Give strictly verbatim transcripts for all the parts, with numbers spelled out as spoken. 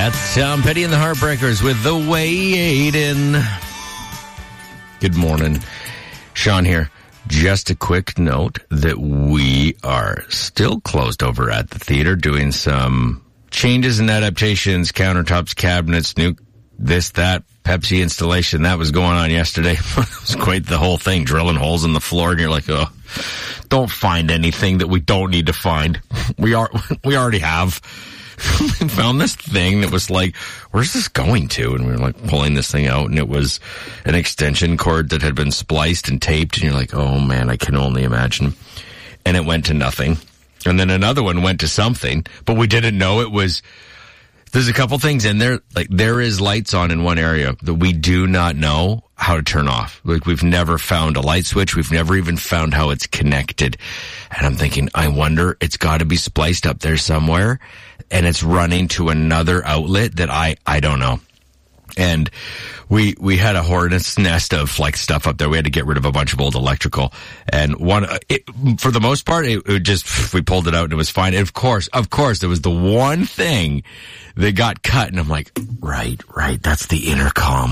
That's Tom Petty and the Heartbreakers with The Waitin'. Good morning. Sean here. Just a quick note that we are still closed over at the theater doing some changes and adaptations, countertops, cabinets, new this, that, Pepsi installation. That was going on yesterday. It was quite the whole thing, drilling holes in the floor, and you're like, oh, don't find anything that we don't need to find. We are, we already have. We found this thing that was like, where's this going to? And we were like pulling this thing out, and it was an extension cord that had been spliced and taped, and you're like, oh man, I can only imagine. And it went to nothing. And then another one went to something, but we didn't know it was. There's a couple things in there, like there is lights on in one area that we do not know how to turn off. Like we've never found a light switch. We've never even found how it's connected. And I'm thinking, I wonder, it's got to be spliced up there somewhere, and it's running to another outlet that I, I don't know. And we, we had a hornet's nest of like stuff up there. We had to get rid of a bunch of old electrical, and one, it, for the most part, it, it just, we pulled it out and it was fine. And of course, of course, there was the one thing that got cut, and I'm like, right, right, that's the intercom.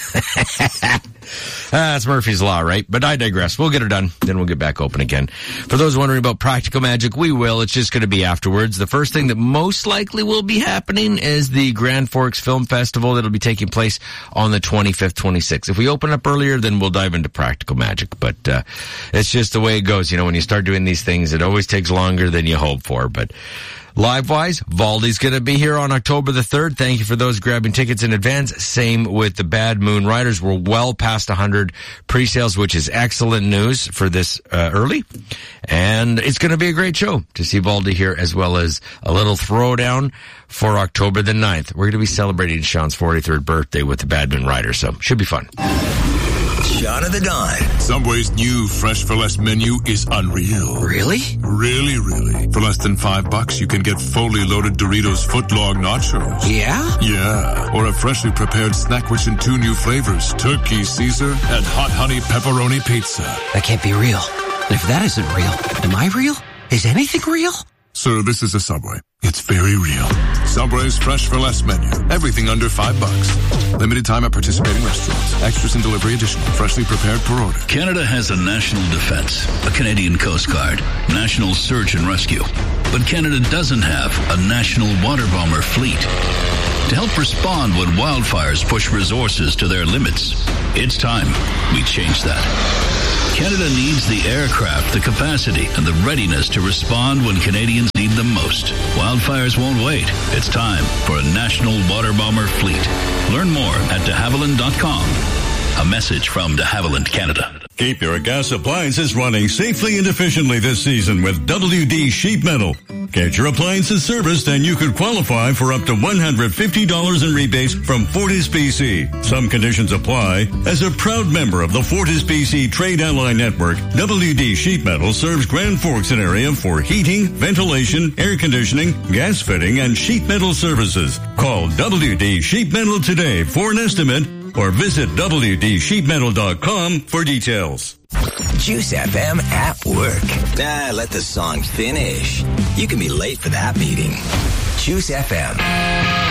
That's Murphy's Law, right? But I digress. We'll get her done, then we'll get back open again. For those wondering about Practical Magic, we will. It's just going to be afterwards. The first thing that most likely will be happening is the Grand Forks Film Festival that'll be taking place on the twenty-fifth, twenty-sixth. If we open up earlier, then we'll dive into Practical Magic. But uh it's just the way it goes. You know, when you start doing these things, it always takes longer than you hope for. But live-wise, Valdi's going to be here on October the third. Thank you for those grabbing tickets in advance. Same with the Bad Moon Riders. We're well past one hundred pre-sales, which is excellent news for this uh, early. And it's going to be a great show to see Valdi here, as well as a little throwdown for October the ninth. We're going to be celebrating Sean's forty-third birthday with the Bad Moon Riders, so should be fun. Sean of the Dawn. Subway's new Fresh for Less menu is unreal. Really? Really, really. For less than five bucks, you can get fully loaded Doritos footlong nachos. Yeah? Yeah. Or a freshly prepared snack rich in two new flavors, Turkey Caesar and Hot Honey Pepperoni Pizza. That can't be real. If that isn't real, am I real? Is anything real? Sir, this is a Subway. It's very real. Subway's Fresh for Less menu. Everything under five bucks. Limited time at participating restaurants. Extras and delivery additional. Freshly prepared per order. Canada has a national defense, a Canadian Coast Guard, national search and rescue. But Canada doesn't have a national water bomber fleet. To help respond when wildfires push resources to their limits, it's time we change that. Canada needs the aircraft, the capacity, and the readiness to respond when Canadians need them most. Wildfires won't wait. It's time for a national water bomber fleet. Learn more at de havilland dot com. A message from de Havilland, Canada. Keep your gas appliances running safely and efficiently this season with W D Sheet Metal. Get your appliances serviced and you could qualify for up to one hundred fifty dollars in rebates from Fortis B C. Some conditions apply. As a proud member of the Fortis B C Trade Ally Network, W D Sheet Metal serves Grand Forks and area for heating, ventilation, air conditioning, gas fitting, and sheet metal services. Call W D Sheet Metal today for an estimate, or visit w d sheet metal dot com for details. Juice F M at work. Ah, let the song finish. You can be late for that meeting. Juice F M.